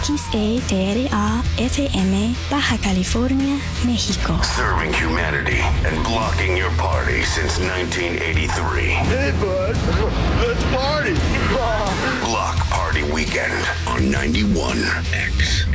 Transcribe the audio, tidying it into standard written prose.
XETRA FM, Baja California, México. Serving humanity and blocking your party since 1983. Hey, bud. Let's party. Block Party Weekend on 91X.